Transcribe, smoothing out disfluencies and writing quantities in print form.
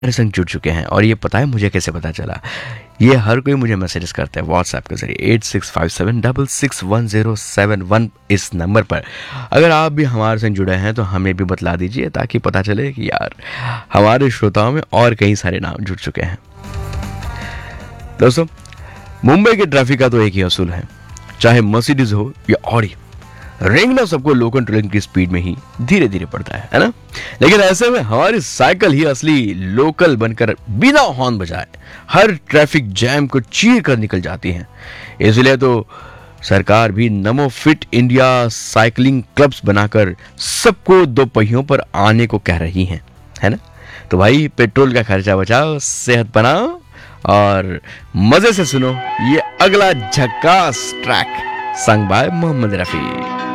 मेरे संग जुड़ चुके हैं। और ये पता है मुझे कैसे पता चला? ये हर कोई मुझे मैसेजेस करता है व्हाट्सएप के जरिए 8657661071 इस नंबर पर। अगर आप भी हमारे संग जुड़े हैं तो हमें भी बतला दीजिए, ताकि पता चले कि यार हमारे श्रोताओं में और कई सारे नाम जुड़ चुके हैं। दोस्तों, मुंबई के ट्रैफिक का तो एक ही असूल है, चाहे मर्सिडीज हो या ऑडी, रेंगना सबको लोकल ट्रेन की स्पीड में ही धीरे धीरे पड़ता है ना। लेकिन ऐसे में हमारी साइकिल ही असली लोकल बनकर बिना हॉर्न बजाए हर ट्रैफिक जैम को चीर कर निकल जाती है। इसलिए तो सरकार भी नमो फिट इंडिया साइकिलिंग क्लब्स बनाकर सबको दो पहियों पर आने को कह रही है ना। तो भाई, पेट्रोल का खर्चा बचाओ, सेहत बनाओ और मजे से सुनो ये अगला झकास track sung by Mohammad Rafi.